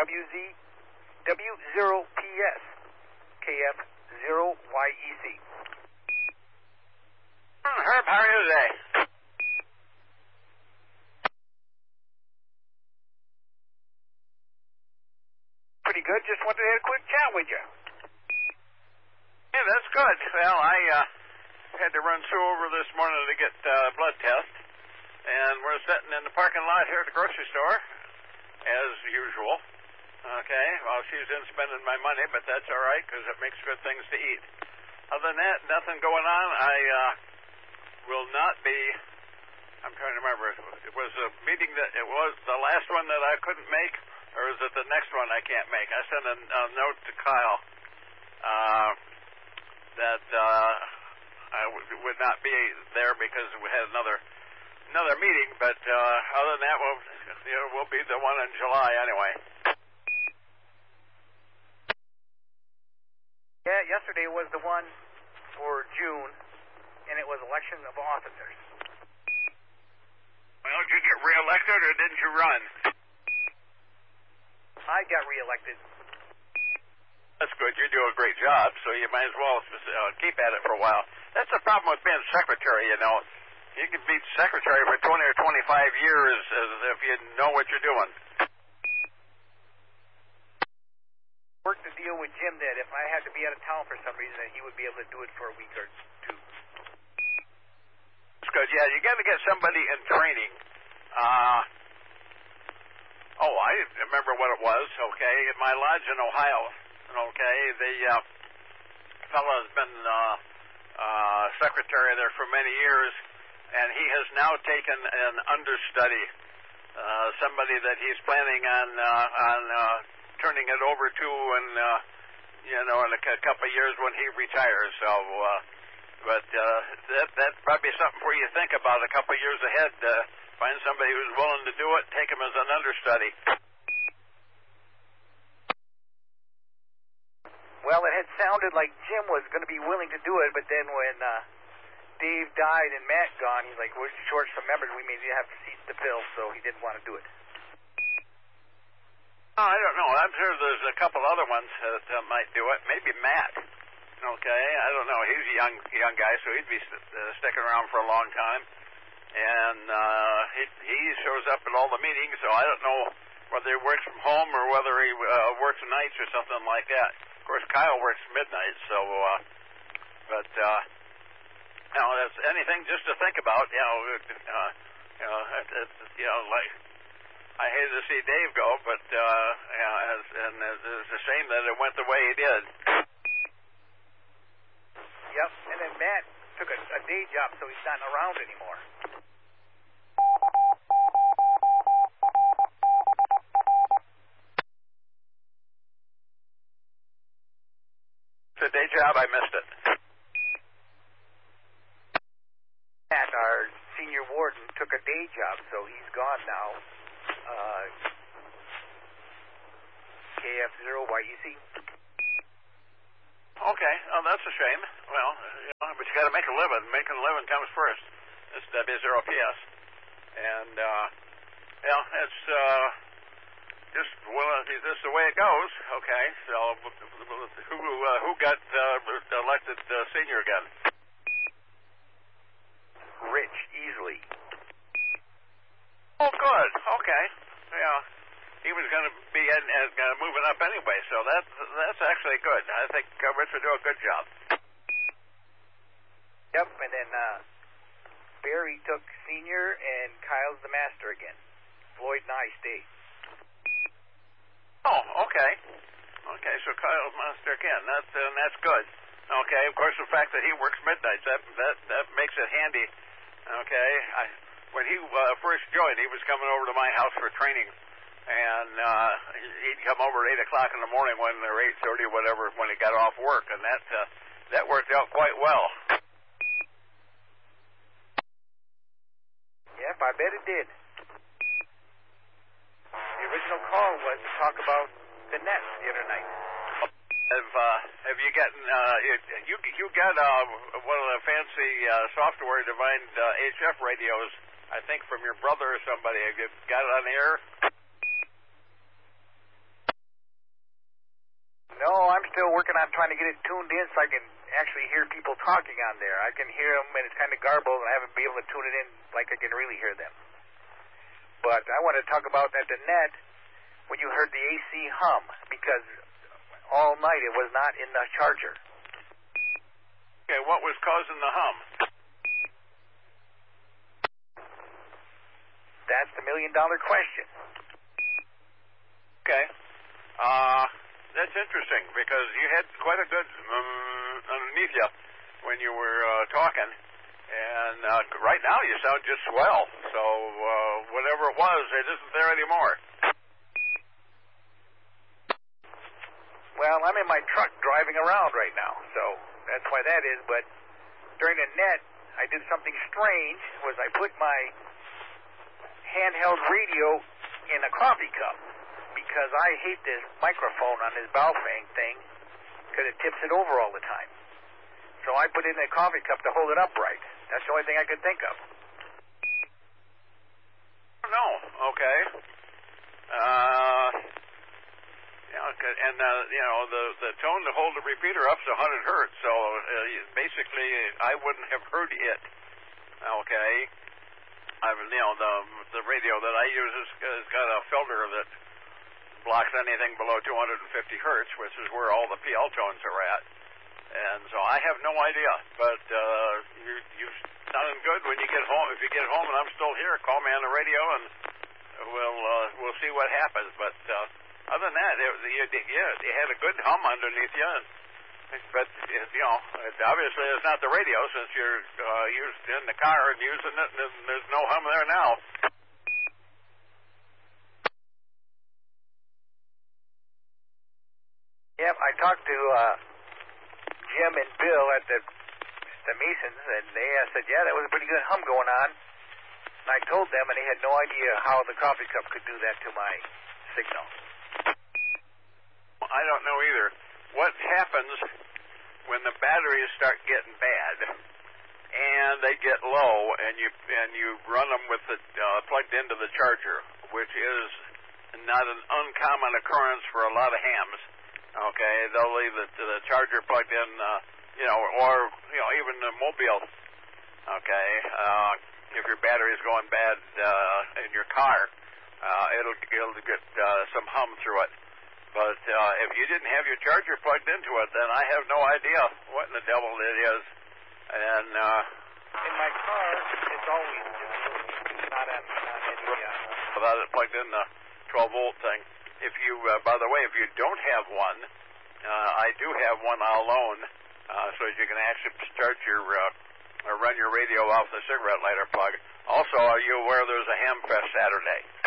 W0PS, KF0YEC. Herb, how are you today? Pretty good. Just wanted to have a quick chat with you. Yeah, that's good. Well, I had to run Sue over this morning to get blood test, and we're sitting in the parking lot here at the grocery store, as usual. Okay, well, she's in spending my money, but that's all right because it makes good things to eat. Other than that, nothing going on. I will not be. I'm trying to remember. It was a meeting that it was the last one that I couldn't make, or is it the next one I can't make? I sent a note to Kyle that I would not be there because we had another meeting. But other than that, we'll be the one in July anyway. Yeah, yesterday was the one for June, and it was election of officers. Well, did you get reelected or didn't you run? I got reelected. That's good. You do a great job, so you might as well keep at it for a while. That's the problem with being secretary, you know. You can be secretary for 20 or 25 years if you know what you're doing. Worked the deal with Jim that if I had to be out of town for some reason, that he would be able to do it for a week or two. That's good. Yeah, you got to get somebody in training. I remember what it was. Okay, in my lodge in Ohio. Okay, the fellow has been secretary there for many years, and he has now taken an understudy, somebody that he's planning on turning it over to, and in a couple of years when he retires. So, but that's probably something for you to think about a couple of years ahead. Find somebody who's willing to do it, take him as an understudy. Well, it had sounded like Jim was going to be willing to do it, but then when Dave died and Matt gone, he's like, we're short some members, we may have seats to fill, so he didn't want to do it. Oh, I don't know. I'm sure there's a couple other ones that might do it. Maybe Matt. Okay, I don't know. He's a young guy, so he'd be sticking around for a long time. And he shows up at all the meetings, so I don't know whether he works from home or whether he works nights or something like that. Of course, Kyle works midnight, so that's anything just to think about. Like I hated to see Dave go, but and it's a shame that it went the way he did. Yep, and then Matt took a day job, so he's not around anymore. The day job, I missed it. Matt, our senior warden, took a day job, so he's gone now. KF0YEC. Okay, that's a shame. Well, but you got to make a living. Making a living comes first. It's W0PS, and it's just this is the way it goes. Okay, so who got elected senior again? Rich, easily. Oh, good. Okay, yeah. He was going to be moving up anyway, so that's actually good. I think Rich will do a good job. Yep, and then Barry took senior, and Kyle's the master again. Floyd and I stayed. Oh, okay. Okay, so Kyle's master again. That's good. Okay, of course, the fact that he works midnights, that makes it handy. Okay, when he first joined, he was coming over to my house for training. And he'd come over at 8 o'clock in the morning or 8:30, whatever, when he got off work, and that worked out quite well. Yep, I bet it did. The original call was to talk about the Nets the other night. Have you gotten you got one of the fancy software-defined HF radios? I think from your brother or somebody. Have you got it on the air? working on trying to get it tuned in so I can actually hear people talking on there. I can hear them, and it's kind of garbled, and I haven't been able to tune it in like I can really hear them. But I want to talk about at the net when you heard the AC hum, because all night it was not in the charger. Okay, what was causing the hum? That's the million-dollar question. Okay. That's interesting, because you had quite a good underneath you when you were talking. And right now you sound just swell. So whatever it was, it isn't there anymore. Well, I'm in my truck driving around right now, so that's why that is. But during the net, I did something strange, was I put my handheld radio in a coffee cup, because I hate this microphone on this Baofeng thing, because it tips it over all the time. So I put it in a coffee cup to hold it upright. That's the only thing I could think of. No, okay. And the tone to hold the repeater up is 100 hertz, so basically I wouldn't have heard it. Okay. The radio that I use has got a filter that blocks anything below 250 hertz, which is where all the PL tones are at. And so I have no idea. But you sounding good when you get home. If you get home and I'm still here, call me on the radio and we'll see what happens. But other than that, you had a good hum underneath you. But obviously it's not the radio, since you're used in the car and using it, and there's no hum there now. Yep, I talked to Jim and Bill at the Masons, and they said, yeah, that was a pretty good hum going on. And I told them, and they had no idea how the coffee cup could do that to my signal. I don't know either. What happens when the batteries start getting bad and they get low, and you run them with the plugged into the charger, which is not an uncommon occurrence for a lot of hams. Okay, they'll leave the charger plugged in, or even the mobile. Okay, if your battery is going bad in your car, it'll get some hum through it. But if you didn't have your charger plugged into it, then I have no idea what in the devil it is. And in my car, it's always not any. Without it plugged in the 12-volt thing. If you, by the way, if you don't have one, I do have one I'll loan, so you can actually start or run your radio off the cigarette lighter plug. Also, are you aware there's a Ham Fest Saturday?